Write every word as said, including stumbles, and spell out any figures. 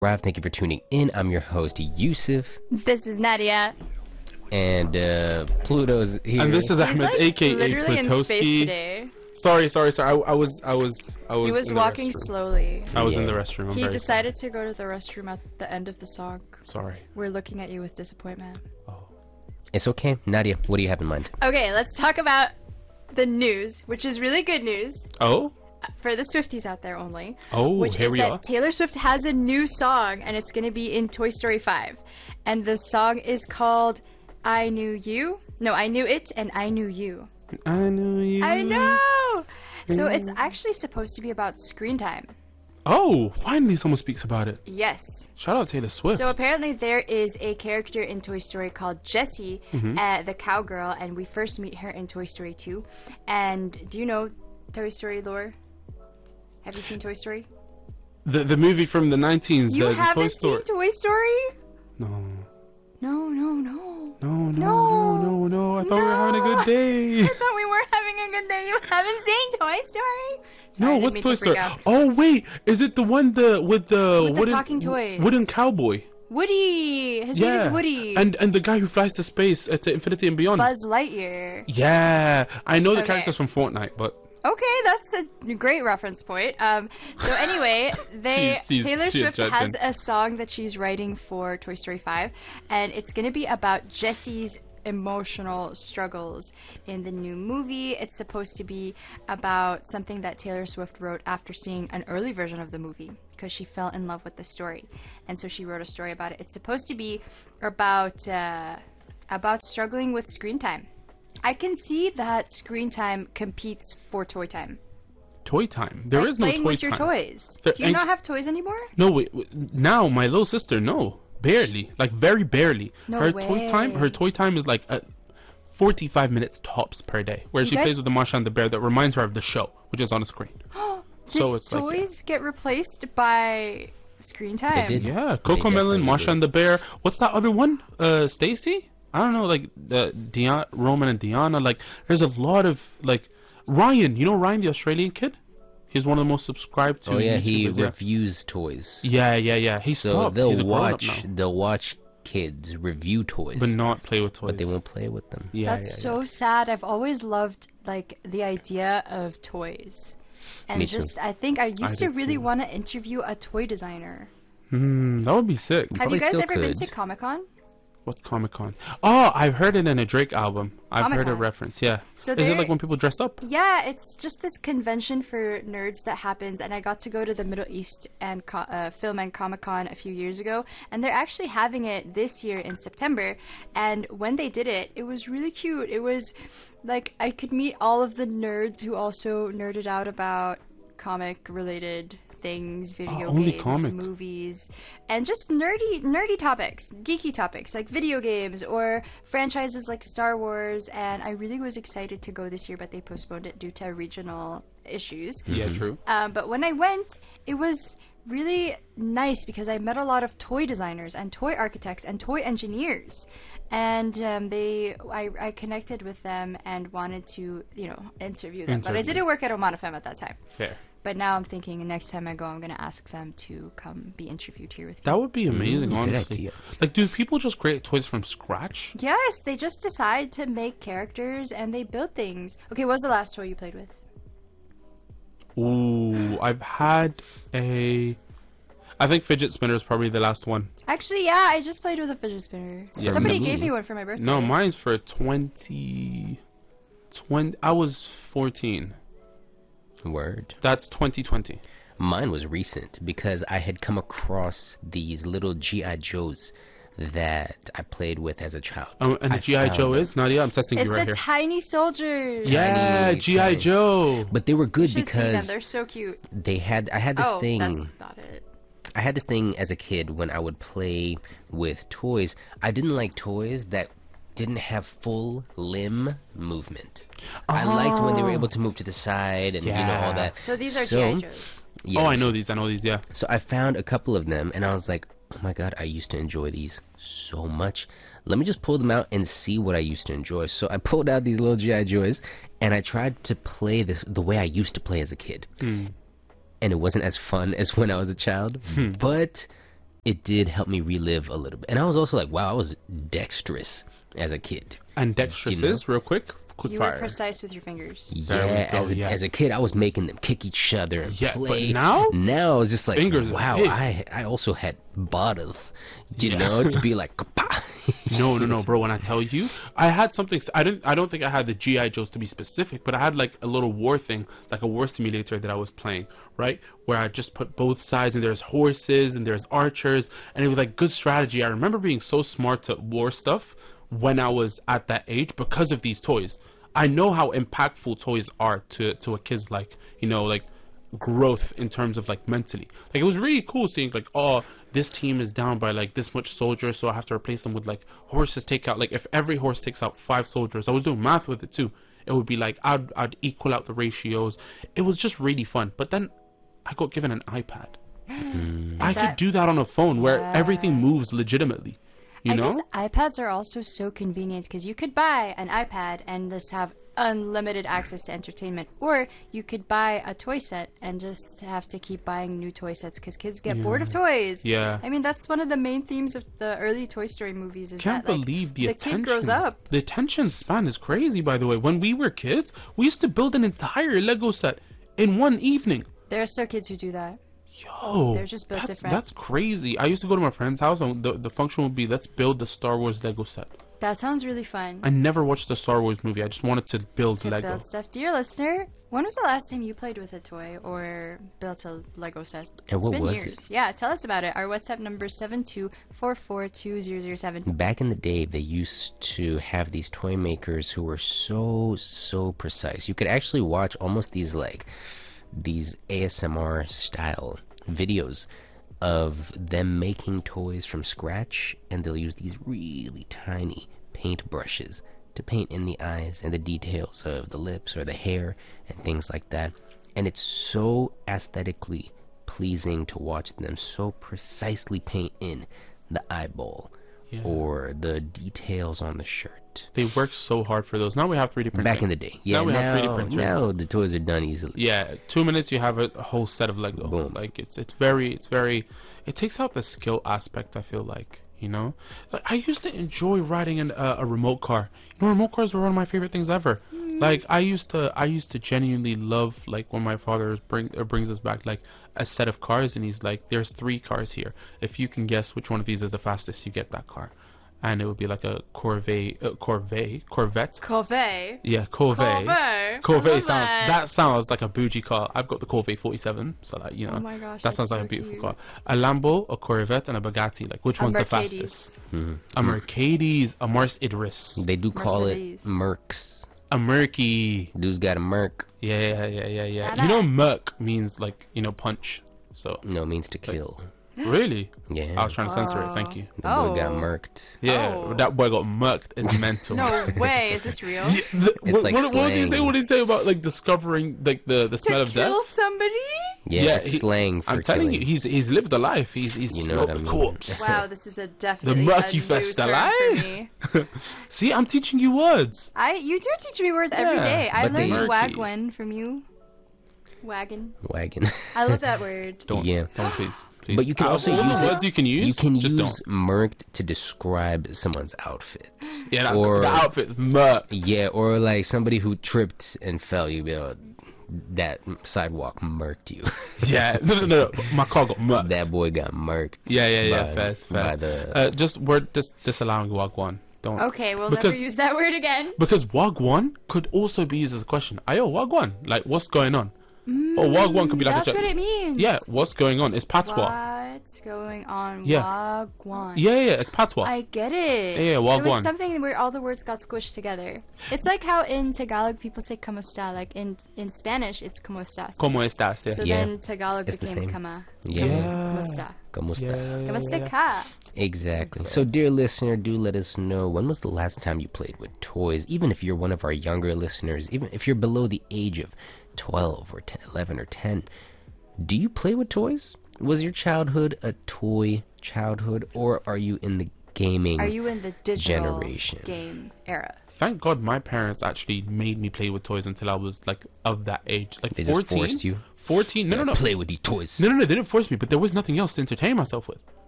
Rob, thank you for tuning in. I'm your host, Yusuf. This is Nadia. And uh, Pluto's here. And this is He's Ahmed, like aka literally in space Plutowski. today. Sorry, sorry, sorry. I, I was, I was, I was. He was in the walking restroom. slowly. I was Yeah. in the restroom. I'm He very decided to go to the restroom at the end of the song. Sorry. We're looking at you with disappointment. Oh. It's okay. Nadia, what do you have in mind? Okay, let's talk about the news, which is really good news Oh. for the Swifties out there only. Oh. Which Here is we that are. Taylor Swift has a new song, and it's going to be in Toy Story five. And the song is called I Knew You. No, I Knew It, and I Knew You. I knew you. I know! So it's actually supposed to be about screen time. Oh, finally someone speaks about it. Yes. Shout out Taylor Swift. So apparently there is a character in Toy Story called Jessie, Mm-hmm. uh, the cowgirl, and we first meet her in Toy Story two. And do you know Toy Story lore? Have you seen Toy Story? the the movie from the nineteens, You the, the Toy haven't Story. seen Toy Story? No. No, no, no. No, no, No. no, no, no. I thought we were having a No. good day. I thought we were having a good day. You haven't seen Toy Story? Sorry, I No, didn't what's mean Toy to freak Story? out. Oh, wait. Is it the one the with the With the wooden talking toys. wooden cowboy? Woody! His Yeah. name is Woody. And and the guy who flies to space uh, to infinity and beyond. Buzz Lightyear. Yeah. I know the Okay. characters from Fortnite, but Okay, that's a great reference point. Um, so anyway, they She's- she's- Taylor she's Swift judging. has a song that she's writing for Toy Story five, and it's going to be about Jessie's emotional struggles in the new movie. It's supposed to be about something that Taylor Swift wrote after seeing an early version of the movie because she fell in love with the story, and so she wrote a story about it. It's supposed to be about uh, about struggling with screen time. I can see that screen time competes for toy time. Toy Time. There Like is no playing toy with your time. toys. There Do you ain't- not have toys anymore? No, wait, wait. Now my little sister, no, barely, like very barely. No her way. toy time, her toy time is like at forty-five minutes tops per day, where Do she you guys- plays with the Masha and the bear that reminds her of the show, which is on a screen. so Did it's like yeah. toys get replaced by screen time? did. Yeah, They Coco Melon, definitely Masha did. and the Bear. What's that other one? Uh, Stacy? I don't know, like uh, Dion, Roman and Deanna. Like, there's a lot of like Ryan. You know Ryan, the Australian kid. He's one of the most subscribed to. Oh yeah, he YouTubers, yeah. reviews toys. Yeah, yeah, yeah. He so stopped. they'll He's a grown-up watch. now. They'll watch kids review toys, but not play with toys. but they won't play with them. Yeah, That's yeah, so yeah. sad. I've always loved like the idea of toys. And Me too. just I think I used to did really too. want to interview a toy designer. Hmm, that would be sick. Have Probably you guys still ever been could. to Comic-Con? What's Comic Con? Oh, I've heard it in a Drake album. I've heard a Comic-Con. reference. Yeah. So Is it there- like when people dress up? Yeah, it's just this convention for nerds that happens, and I got to go to the Middle East and co- uh, Film and Comic Con a few years ago, and they're actually having it this year in September. And when they did it, it was really cute. It was like I could meet all of the nerds who also nerded out about comic-related things, video Oh, only games, comic. movies, and just nerdy, nerdy topics, geeky topics like video games or franchises like Star Wars. And I really was excited to go this year, but they postponed it due to regional issues. Yeah, true. Um, but when I went, it was really nice because I met a lot of toy designers and toy architects and toy engineers. And um, they, I, I connected with them and wanted to, you know, interview them. But I Interview. didn't work at Omana Fem at that time. Fair. But now I'm thinking next time I go, I'm going to ask them to come be interviewed here with me. That would be amazing, Mm, good honestly. idea. Like, do people just create toys from scratch? Yes, they just decide to make characters and they build things. Okay, what was the last toy you played with? Ooh, I've had a. I think fidget spinner is probably the last one. Actually, yeah, I just played with a fidget spinner. Yeah, Somebody me. gave me one for my birthday. No, mine's for twenty. twenty I was fourteen. Word. That's twenty twenty. Mine was recent because I had come across these little G I Joes that I played with as a child. Um, and the I G I found Joe them. is Nadia. I'm testing It's you the right here. tiny soldiers. Yeah, Tiny, G I tiny. Joe. But they were good You should see them. because They're so cute. they had. I had this Oh, thing. that's not it. I had this thing as a kid when I would play with toys. I didn't like toys that didn't have full limb movement. I liked when they were able to move to the side and you know all Yeah. that. So these are so, G I Joes. yeah, Oh, I so- know these. I know these. Yeah. So I found a couple of them and I was like, oh my god, I used to enjoy these so much. Let me just pull them out and see what I used to enjoy. So I pulled out these little G I Joes and I tried to play this the way I used to play as a kid. And it wasn't as fun as when I was a child. But it did help me relive a little bit. And I was also like, wow, I was dexterous as a kid. And dexterous You know? is, real quick, quick You fire. were precise with your fingers. There we Yeah, go, as a, yeah. as a kid, I was making them kick each other and Yeah, but play. now? now it's just like, Fingers are wow, big. I I also had bodies, you Yeah. know, to be like, "Kapah." No, no, no, bro. When I tell you, I had something. I didn't. I don't think I had the G I Joes to be specific, but I had like a little war thing, like a war simulator that I was playing, right? Where I just put both sides, and there's horses and there's archers, and it was like good strategy. I remember being so smart to war stuff when I was at that age because of these toys. I know how impactful toys are to to a kid's like you know like growth in terms of like mentally. Like it was really cool seeing like, oh, this team is down by like this much soldiers, so I have to replace them with like horses take out like if every horse takes out five soldiers. I was doing math with it too. It would be like I'd I'd equal out the ratios. It was just really fun. But then I got given an iPad. I That- could do that on a phone where Yeah. everything moves legitimately. You I know? guess iPads are also so convenient because you could buy an iPad and just have unlimited access to entertainment, or you could buy a toy set and just have to keep buying new toy sets because kids get bored of toys. Yeah. I mean that's one of the main themes of the early Toy Story movies. Is Can't that, like, believe the, the attention. kid grows up. The attention span is crazy. By the way, when we were kids, we used to build an entire Lego set in one evening. There are still kids who do that. Yo, They're just built that's, different. that's crazy. I used to go to my friend's house, and the, the function would be, let's build the Star Wars Lego set. That sounds really fun. I never watched the Star Wars movie. I just wanted to build to Lego. build stuff. Dear listener, when was the last time you played with a toy or built a Lego set? And It's what been was years. it? Yeah, tell us about it. Our WhatsApp number is seven two four four two zero zero seven. Back in the day, they used to have these toy makers who were so, so precise. You could actually watch almost these, like, these A S M R style videos of them making toys from scratch, and they'll use these really tiny paint brushes to paint in the eyes and the details of the lips or the hair and things like that. And it's so aesthetically pleasing to watch them so precisely paint in the eyeball Yeah. or the details on the shirt. They worked so hard for those. Now we have three D printing. Back in the day, yeah. Now we have now, three D printers. now the toys are done easily. Yeah, two minutes you have a, a whole set of Lego. Boom. Like it's it's very it's very it takes out the skill aspect. I feel like you know, like I used to enjoy riding in a, a remote car. You know, remote cars were one of my favorite things ever. Like I used to I used to genuinely love like when my father bring uh, brings us back like a set of cars, and he's like, "There's three cars here. If you can guess which one of these is the fastest, you get that car." And it would be like a Corvette, uh, Corvette, Corvette. Corvette. Yeah, Corvette. Corvette. Corvette I love sounds that. that sounds like a bougie car. I've got the Corvette forty-seven, so like you know, Oh my gosh, that that's sounds like so a beautiful cute. car. A Lambo, a Corvette, and a Bugatti. Like which A one's the Mercedes. fastest? A Mercedes, a Mars Idris, They do call Mercedes. it Mercs. a Merky. Dude's got a Merc. Yeah, yeah, yeah, yeah, yeah. Nah, You know, nah. Merc means like you know punch. So No, it means to kill. really, Yeah. I was trying to censor it. Thank you. The boy got Oh. murked. Yeah, Oh. that boy got murked. Is mental. No way. Is this real? Yeah, the- what, like what, what did he say? slang. What did he say about like discovering like the the smell To of death? kill somebody? Yeah, Yeah, it's he- slang for I'm telling killing. you, he's he's lived a life. He's he's You know smelled what I the mean. corpse. Wow, this is a definitely murky a new fest, term alive? for me. See, I'm teaching you words. I you do teach me words every Yeah, day. I but they- learned Murky. wagwan from you. Wagon. Wagon. I love that word. Don't, Yeah. don't please. please. But you can Out also of all use the it- words you can use. You can just use don't. murked to describe someone's outfit. Yeah, that, or- the outfit's murk. Yeah, or like somebody who tripped and fell. You'd be like, that sidewalk murked you. Yeah, no, no, no, no. My car got murked. That boy got murked. Yeah, yeah, yeah. by- Fast, by fast. the- Uh, just word dis- disallowing wagwan. Don't. Okay, we'll Because- never use that word again. Because wagwan could also be used as a question. Ayo, wagwan. Like, what's going on? or wagwan could be like That's a. what it means. Yeah, what's going on? It's patois. What's going on? Yeah. Wagwan. Yeah, yeah, yeah, it's patois. I get it. Yeah, yeah, So wagwan. it's something where all the words got squished together. It's like how in Tagalog people say como esta. Like in, in Spanish, it's como estás. Como estás? Yeah. So Yeah. then Tagalog It's the became same. kama. Yeah. Como esta. Como esta? yeah, yeah, yeah, Como yeah, yeah. esta. Exactly. So, dear listener, do let us know, when was the last time you played with toys? Even if you're one of our younger listeners, even if you're below the age of twelve or ten, eleven or ten, do you play with toys? Was your childhood a toy childhood, or are you in the gaming Are you in the digital generation? game era? Thank God my parents actually made me play with toys until I was like of that age. Like They just fourteen. forced you? fourteen? No, no, no. Play with these toys. No, no, no. They didn't force me, but there was nothing else to entertain myself with.